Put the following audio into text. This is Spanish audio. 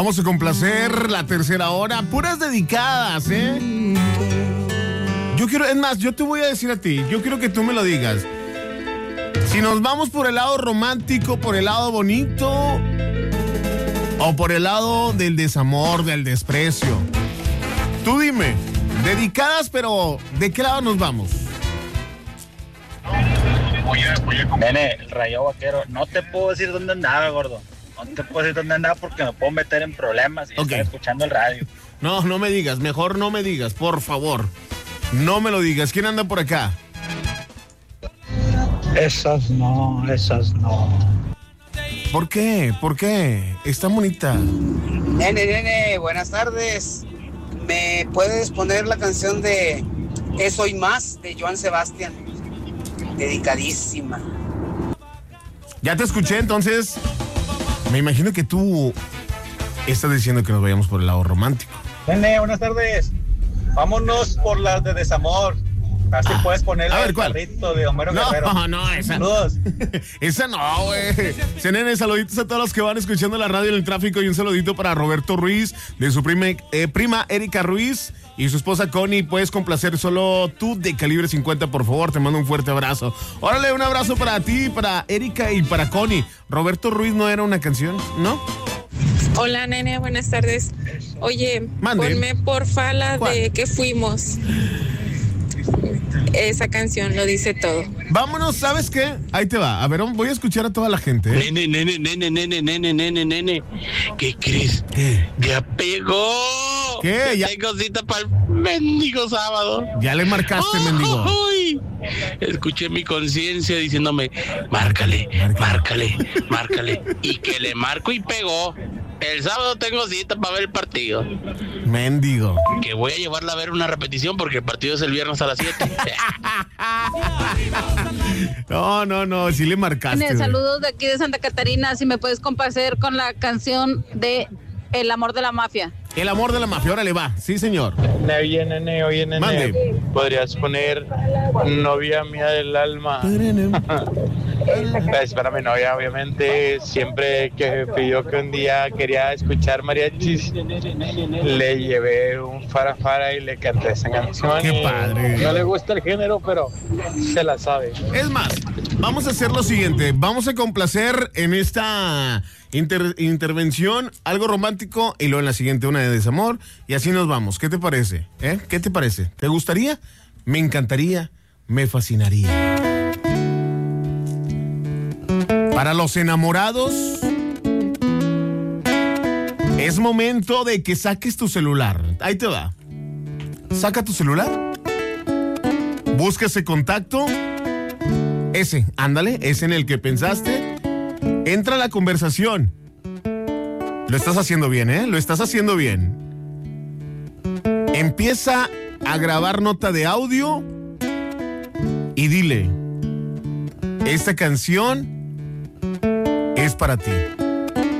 Vamos a complacer la tercera hora. Puras dedicadas, ¿eh? Yo quiero, es más, yo te voy a decir a ti, yo quiero que tú me lo digas. Si nos vamos por el lado romántico, por el lado bonito, o por el lado del desamor, del desprecio. Tú dime, dedicadas, pero ¿de qué lado nos vamos? Nene, el Rayo Vaquero, no te puedo decir dónde andaba, gordo. No te puedo decir dónde andaba porque me puedo meter en problemas y estar escuchando el radio. No, no me digas, mejor no me digas, por favor. No me lo digas. ¿Quién anda por acá? Esas no. ¿Por qué? ¿Por qué? Está bonita. Nene, buenas tardes. ¿Me puedes poner la canción de Eso y Más de Joan Sebastián? Dedicadísima. Ya te escuché, entonces me imagino que tú estás diciendo que nos vayamos por el lado romántico. Nene, buenas tardes. Vámonos por las de desamor. Así puedes poner el carrito de Homero Guerrero. No, esa. Saludos. Esa no, güey. Nene, saluditos a todos los que van escuchando la radio en el tráfico y un saludito para Roberto Ruiz, de su prima Erika Ruiz y su esposa Connie. Puedes complacer solo tú de Calibre 50, por favor. Te mando un fuerte abrazo. Órale, un abrazo para ti, para Erika y para Connie. Roberto Ruiz no era una canción, ¿no? Hola, nene, buenas tardes. Oye, ponme porfa la de Que Fuimos. Esa canción lo dice todo. Vámonos, ¿sabes qué? Ahí te va. A ver, voy a escuchar a toda la gente. Nene. ¿Qué crees? ¿Qué? ¡Ya pegó! ¿Qué? Ya tengo cita para el mendigo sábado. Ya le marcaste, mendigo. ¡Uy! Escuché mi conciencia diciéndome, márcale. Y que le marco y pegó. El sábado tengo cita para ver el partido. Mendigo. Que voy a llevarla a ver una repetición porque el partido es el viernes a las 7. No, sí le marcaste. Saludos de aquí de Santa Catarina. Si me puedes complacer con la canción de El Amor de la Mafia. El Amor de la Mafia, órale, va. Sí, señor. Oye, nene. Mande. ¿Podrías poner Novia Mía del Alma? Es para mi novia, obviamente. Siempre que pidió que un día quería escuchar mariachis, le llevé un farafara y le canté esa canción. ¡Qué padre! No le gusta el género, pero se la sabe. Es más, vamos a hacer lo siguiente. Vamos a complacer en esta intervención algo romántico y luego en la siguiente una de desamor y así nos vamos. ¿Qué te parece? ¿Qué te parece? ¿Te gustaría? Me encantaría, me fascinaría. Para los enamorados, es momento de que saques tu celular. Ahí te va. Saca tu celular. Busca ese contacto. Ese en el que pensaste. Entra a la conversación. Lo estás haciendo bien, Lo estás haciendo bien. Empieza a grabar nota de audio y dile, esta canción es para ti.